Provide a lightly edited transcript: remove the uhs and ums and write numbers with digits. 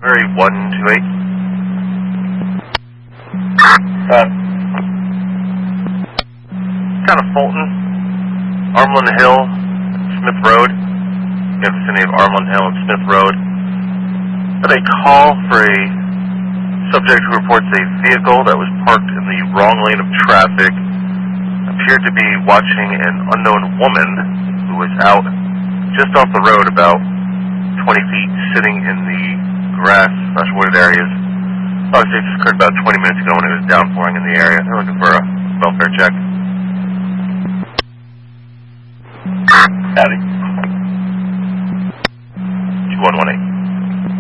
Murray 128. Town of Fulton, Armland Hill, Smith Road. In the vicinity of Armland Hill and Smith Road. But a call for a subject who reports a vehicle that was parked in the wrong lane of traffic appeared to be watching an unknown woman who was out just off the road about 20 feet sitting in the grass/wooded areas. Obviously, this occurred about 20 minutes ago when it was downpouring in the area. They're looking for a welfare check. Howdy. 2118.